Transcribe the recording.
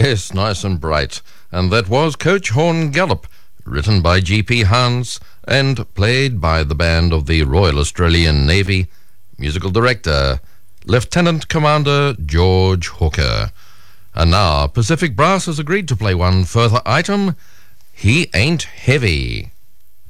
Yes, nice and bright. And that was Coach Horn Gallop, written by G.P. Hans and played by the band of the Royal Australian Navy. Musical director, Lieutenant Commander George Hooker. And now, Pacific Brass has agreed to play one further item, He Ain't Heavy.